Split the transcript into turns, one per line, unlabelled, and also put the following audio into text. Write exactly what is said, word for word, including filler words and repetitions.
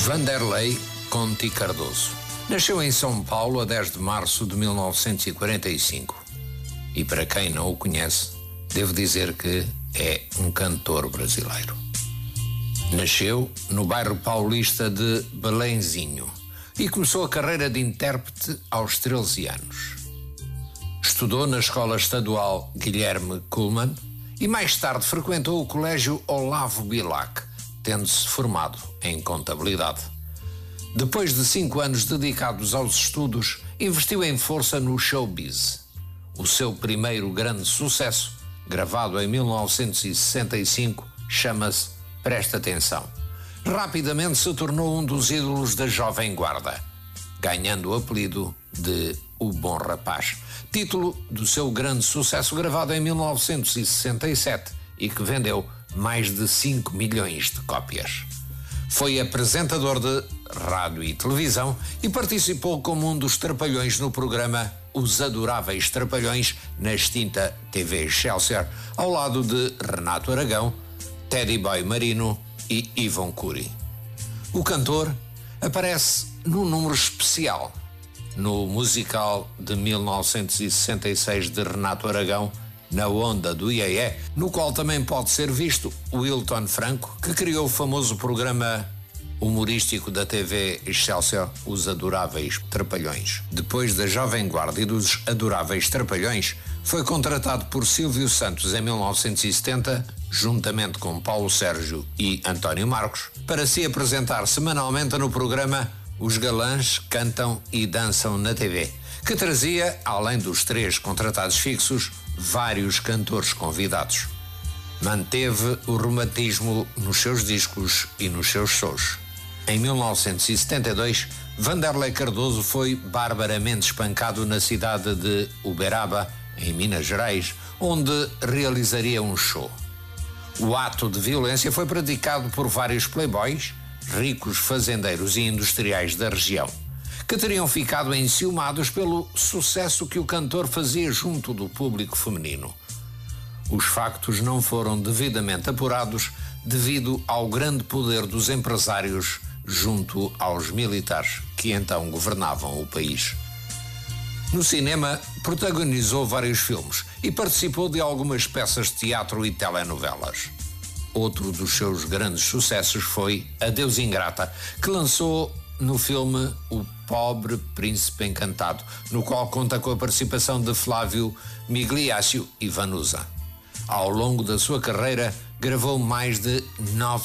Vanderlei Conti Cardoso nasceu em São Paulo a dez de março de mil novecentos e quarenta e cinco. E para quem não o conhece, devo dizer que é um cantor brasileiro. Nasceu no bairro paulista de Belenzinho e começou a carreira de intérprete aos treze anos. Estudou na Escola Estadual Guilherme Kuhlmann e mais tarde frequentou o Colégio Olavo Bilac, tendo-se formado em contabilidade. Depois de cinco anos dedicados aos estudos, investiu em força no showbiz. O seu primeiro grande sucesso, gravado em mil novecentos e sessenta e cinco, chama-se Presta Atenção. Rapidamente se tornou um dos ídolos da Jovem Guarda, ganhando o apelido de O Bom Rapaz, título do seu grande sucesso gravado em mil novecentos e sessenta e sete e que vendeu mais de cinco milhões de cópias. Foi apresentador de rádio e televisão e participou como um dos trapalhões no programa Os Adoráveis Trapalhões na extinta T V Excelsior, ao lado de Renato Aragão, Teddy Boy Marino e Ivon Cury. O cantor aparece num número especial no musical de mil novecentos e sessenta e seis de Renato Aragão, Na Onda do Iê-Iê, no qual também pode ser visto o Hilton Franco, que criou o famoso programa humorístico da T V Excelsior, Os Adoráveis Trapalhões. Depois da Jovem Guarda e dos Adoráveis Trapalhões, foi contratado por Silvio Santos em mil novecentos e setenta, juntamente com Paulo Sérgio e António Marcos, para se apresentar semanalmente no programa Os Galãs Cantam e Dançam na T V, que trazia, além dos três contratados fixos, vários cantores convidados. Manteve o reumatismo nos seus discos e nos seus shows. Em mil novecentos e setenta e dois, Vanderlei Cardoso foi barbaramente espancado na cidade de Uberaba, em Minas Gerais, onde realizaria um show. O ato de violência foi praticado por vários playboys, ricos fazendeiros e industriais da região, que teriam ficado enciumados pelo sucesso que o cantor fazia junto do público feminino. Os factos não foram devidamente apurados devido ao grande poder dos empresários junto aos militares que então governavam o país. No cinema, protagonizou vários filmes e participou de algumas peças de teatro e telenovelas. Outro dos seus grandes sucessos foi Adeus Ingrata, que lançou no filme O Pobre Príncipe Encantado, no qual conta com a participação de Flávio Migliaccio e Vanusa. Ao longo da sua carreira, gravou mais de